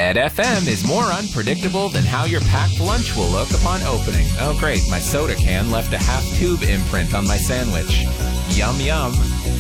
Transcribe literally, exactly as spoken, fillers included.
Red F M is more unpredictable than how your packed lunch will look upon opening. Oh, great, my soda can left a half-tube imprint on my sandwich. Yum, yum.